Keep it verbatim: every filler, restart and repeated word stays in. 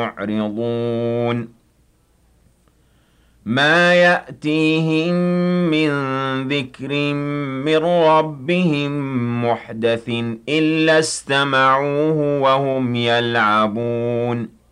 مُعْرِضُونَ مَا يَأْتِيهِم مِّن ذِكْرٍ مِّن رَّبِّهِم مُّحْدَثٍ إِلَّا اسْتَمَعُوهُ وَهُمْ يَلْعَبُونَ